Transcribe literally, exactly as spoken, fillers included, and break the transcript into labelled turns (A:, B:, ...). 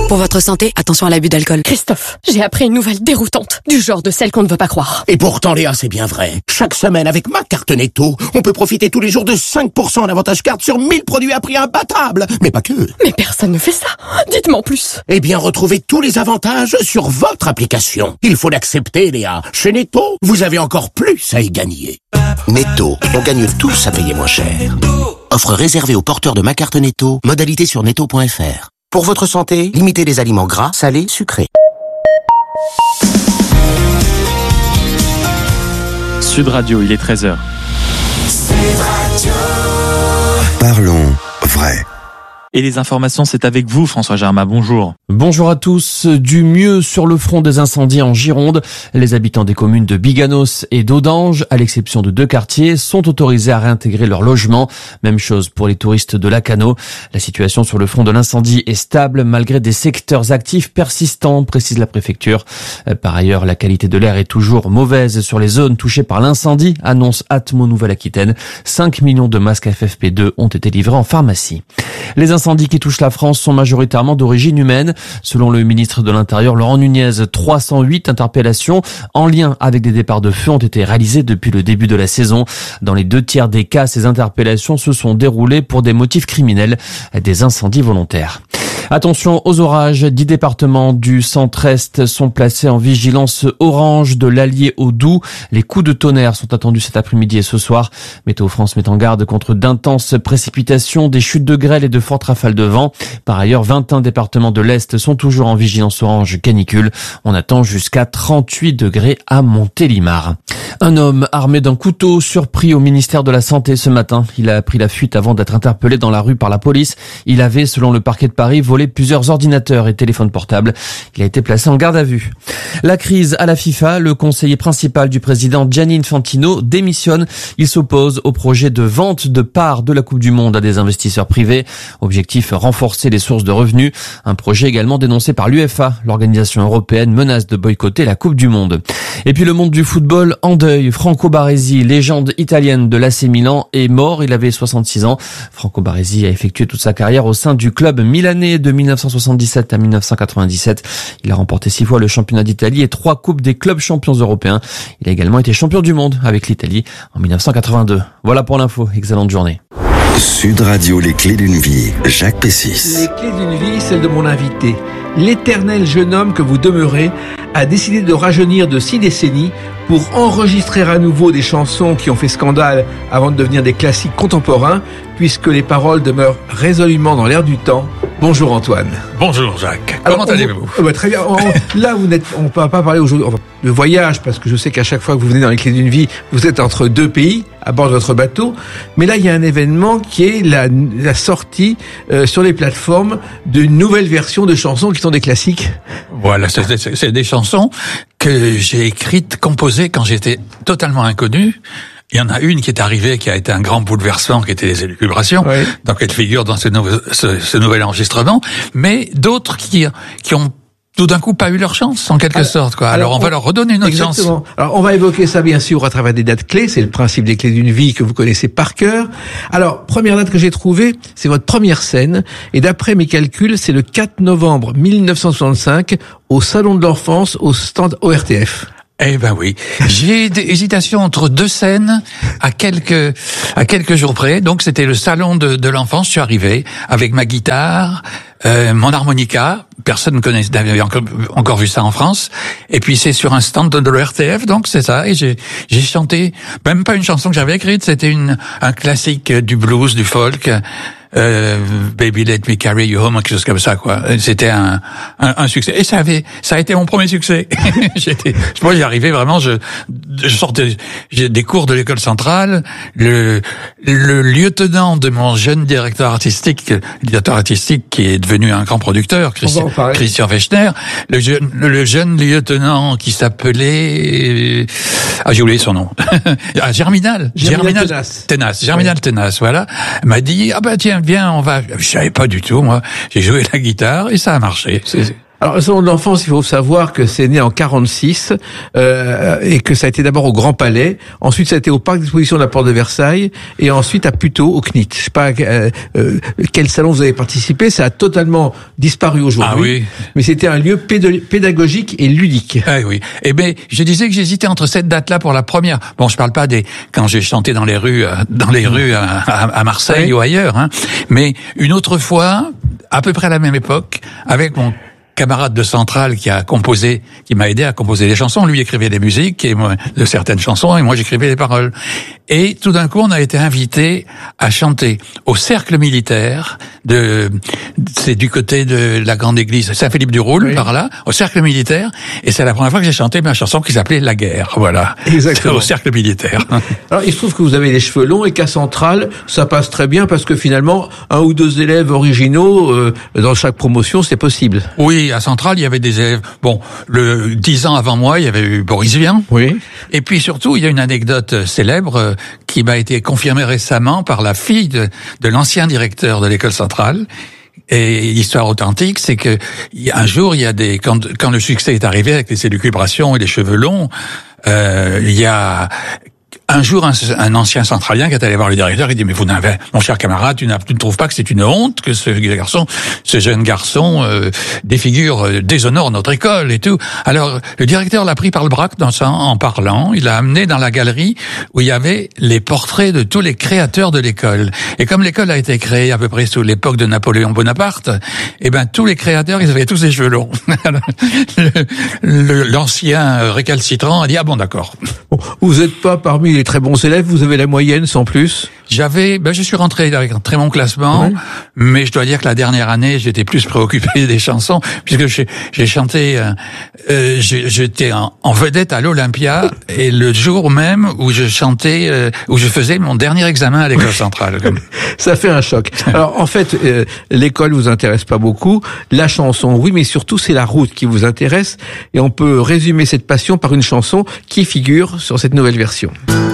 A: Pour votre santé, attention à l'abus d'alcool.
B: Christophe, j'ai appris une nouvelle déroutante, du genre de celle qu'on ne veut pas croire.
C: Et pourtant, Léa, c'est bien vrai. Chaque semaine, avec ma carte Netto, on peut profiter tous les jours de cinq pour cent en avantage carte sur mille produits à prix imbattable. Mais pas que.
B: Mais personne ne fait ça. Dites-moi en plus.
C: Eh bien, retrouvez tous les avantages sur votre application. Il faut l'accepter, Léa. Chez Netto, vous avez encore plus à y gagner. Netto, on gagne tous à payer moins cher. Offre réservée aux porteurs de ma carte Netto. Modalité sur netto point f r. Pour votre santé, limitez les aliments gras, salés, sucrés.
D: Sud Radio, il est treize heures.
E: Parlons vrai.
D: Et les informations, c'est avec vous, François Germain. Bonjour.
F: Bonjour à tous. Du mieux sur le front des incendies en Gironde. Les habitants des communes de Biganos et d'Audange, à l'exception de deux quartiers, sont autorisés à réintégrer leur logement. Même chose pour les touristes de Lacanau. La situation sur le front de l'incendie est stable malgré des secteurs actifs persistants, précise la préfecture. Par ailleurs, la qualité de l'air est toujours mauvaise sur les zones touchées par l'incendie, annonce Atmo Nouvelle-Aquitaine. cinq millions de masques F F P deux ont été livrés en pharmacie. Les incendies qui touchent la France sont majoritairement d'origine humaine. Selon le ministre de l'Intérieur, Laurent Nunez, trois cent huit interpellations en lien avec des départs de feu ont été réalisées depuis le début de la saison. Dans les deux tiers des cas, ces interpellations se sont déroulées pour des motifs criminels, des incendies volontaires. Attention aux orages, dix départements du centre-est sont placés en vigilance orange de l'Allier au Doubs. Les coups de tonnerre sont attendus cet après-midi et ce soir. Météo France met en garde contre d'intenses précipitations, des chutes de grêle et de fortes rafales de vent. Par ailleurs, vingt et un départements de l'Est sont toujours en vigilance orange canicule. On attend jusqu'à trente-huit degrés à Montélimar. Un homme armé d'un couteau surpris au ministère de la Santé ce matin. Il a pris la fuite avant d'être interpellé dans la rue par la police. Il avait, selon le parquet de Paris, volé plusieurs ordinateurs et téléphones portables. Il a été placé en garde à vue. La crise à la FIFA, le conseiller principal du président Gianni Infantino démissionne. Il s'oppose au projet de vente de parts de la Coupe du Monde à des investisseurs privés. Objectif, renforcer les sources de revenus. Un projet également dénoncé par l'U F A. L'organisation européenne menace de boycotter la Coupe du Monde. Et puis le monde du football en deuil. Franco Baresi, légende italienne de l'A C Milan, est mort. Il avait soixante-six ans. Franco Baresi a effectué toute sa carrière au sein du club milanais de mille neuf cent soixante-dix-sept à mille neuf cent quatre-vingt-dix-sept. Il a remporté six fois le championnat d'Italie et trois coupes des clubs champions européens. Il a également été champion du monde avec l'Italie en mille neuf cent quatre-vingt-deux. Voilà pour l'info. Excellente journée.
E: Sud Radio, les clés d'une vie. Jacques Pessis.
G: Les clés d'une vie, celle de mon invité. L'éternel jeune homme que vous demeurez a décidé de rajeunir de six décennies pour enregistrer à nouveau des chansons qui ont fait scandale avant de devenir des classiques contemporains, puisque les paroles demeurent résolument dans l'air du temps. Bonjour Antoine.
H: Bonjour Jacques.
G: Alors,
H: comment allez-vous?
G: on, bah, Très bien. On, là, vous n'êtes, on ne va pas parler aujourd'hui de voyage, parce que je sais qu'à chaque fois que vous venez dans les clés d'une vie, vous êtes entre deux pays, à bord de votre bateau. Mais là, il y a un événement qui est la, la sortie euh, sur les plateformes d'une nouvelle version de chansons qui sont des classiques.
H: Voilà, c'est, c'est, c'est des chansons que j'ai écrites, composées quand j'étais totalement inconnu. Il y en a une qui est arrivée, qui a été un grand bouleversement, qui était les élucubrations, oui. Donc elle figure dans ce, nouveau, ce, ce nouvel enregistrement, mais d'autres qui, qui ont tout d'un coup pas eu leur chance, en quelque alors, sorte, quoi. Alors, alors on, on va leur redonner une autre
G: exactement.
H: chance.
G: Alors on va évoquer ça bien sûr à travers des dates clés, c'est le principe des clés d'une vie que vous connaissez par cœur. Alors, première date que j'ai trouvée, c'est votre première scène, et d'après mes calculs, c'est le quatre novembre mille neuf cent soixante-cinq, au Salon de l'Enfance, au stand O R T F.
H: Eh ben oui, j'ai des hésitations entre deux scènes à quelques à quelques jours près. Donc c'était le salon de, de l'enfance. Je suis arrivé avec ma guitare, euh, mon harmonica. Personne ne connaissait, n'avait encore, encore vu ça en France. Et puis c'est sur un stand de l'O R T F, donc c'est ça. Et j'ai j'ai chanté, même pas une chanson que j'avais écrite, c'était une un classique du blues, du folk. Euh, Baby Let Me Carry You Home, quelque chose comme ça, quoi. C'était un, un, un succès. Et ça avait, ça a été mon premier succès. J'étais, moi, j'y arrivais vraiment, je, je sortais, j'ai des cours de l'école centrale, le, le lieutenant de mon jeune directeur artistique, directeur artistique qui est devenu un grand producteur, Christian, Christian Fechner, le jeune, le, le jeune lieutenant qui s'appelait, ah, j'ai oublié son nom. ah, Germinal.
G: Germinal Tenace.
H: Tenace. Germinal oui. Tenace, voilà. M'a dit, ah bah tiens, viens, on va. Je savais pas du tout, moi. J'ai joué la guitare et ça a marché. C'est...
G: Alors, le salon de l'enfance, il faut savoir que c'est né en quarante-six euh, et que ça a été d'abord au Grand Palais, ensuite ça a été au Parc d'Exposition de la Porte de Versailles et ensuite à Puteaux, au C N I T. Je sais pas euh, euh, quel salon vous avez participé, ça a totalement disparu aujourd'hui.
H: Ah oui.
G: Mais c'était un lieu pédo- pédagogique et ludique.
H: Ah oui. Eh ben, je disais que j'hésitais entre cette date-là pour la première. Bon, je parle pas des quand j'ai chanté dans les rues, euh, dans les rues à, à, à Marseille oui. ou ailleurs, hein. Mais une autre fois, à peu près à la même époque, avec mon camarade de Centrale qui a composé, qui m'a aidé à composer des chansons. Lui écrivait des musiques et moi, de certaines chansons et moi j'écrivais les paroles. Et tout d'un coup, on a été invité à chanter au cercle militaire de, c'est du côté de la grande église Saint-Philippe du Roule, oui. par là, au cercle militaire. Et c'est la première fois que j'ai chanté ma chanson qui s'appelait La Guerre. Voilà.
G: Exactement.
H: Au cercle militaire.
G: Alors, il se trouve que vous avez les cheveux longs et qu'à Centrale, ça passe très bien parce que finalement, un ou deux élèves originaux, euh, dans chaque promotion, c'est possible.
H: Oui, à Centrale, il y avait des élèves. Bon, le dix ans avant moi, il y avait eu Boris Vian.
G: Oui.
H: Et puis surtout, il y a une anecdote célèbre euh, qui m'a été confirmée récemment par la fille de, de l'ancien directeur de l'école centrale. Et l'histoire authentique, c'est que un jour, il y a des quand, quand le succès est arrivé avec les élucubrations et les cheveux longs, euh, il y a un jour, un, un ancien centralien qui est allé voir le directeur, il dit, mais vous n'avez, mon cher camarade, tu, tu ne trouves pas que c'est une honte que ce garçon, ce jeune garçon, euh, défigure, euh, déshonore notre école et tout. Alors, le directeur l'a pris par le bras dans ça, en parlant, il l'a amené dans la galerie où il y avait les portraits de tous les créateurs de l'école. Et comme l'école a été créée à peu près sous l'époque de Napoléon Bonaparte, eh ben, tous les créateurs, ils avaient tous des cheveux longs. le, le, l'ancien récalcitrant a dit, ah bon, d'accord.
G: Bon, vous n'êtes pas parmi les très bons élèves, vous avez la moyenne sans plus?
H: J'avais, ben je suis rentré avec un très bon classement, ouais. mais je dois dire que la dernière année, j'étais plus préoccupé des chansons, puisque j'ai, j'ai chanté, euh, euh, j'étais en, en vedette à l'Olympia, et le jour même où je chantais, euh, où je faisais mon dernier examen à l'école centrale.
G: Ça fait un choc. Alors en fait, euh, l'école vous intéresse pas beaucoup, la chanson, oui, mais surtout c'est la route qui vous intéresse, et on peut résumer cette passion par une chanson qui figure sur cette nouvelle version.